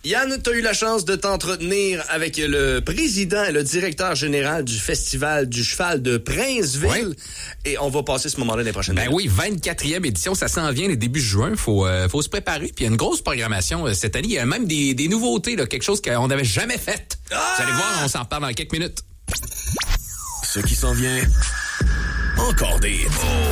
Yann, tu as eu la chance de t'entretenir avec le président et le directeur général du Festival du Cheval de Princeville. Oui. Et on va passer ce moment-là dans les prochaines Ben minutes. oui, 24e édition, ça s'en vient les débuts juin. Faut se préparer. Puis il y a une grosse programmation cette année. Il y a même des nouveautés, là, quelque chose qu'on n'avait jamais fait. Ah! Vous allez voir, on s'en parle dans quelques minutes. Ce qui s'en vient, encore des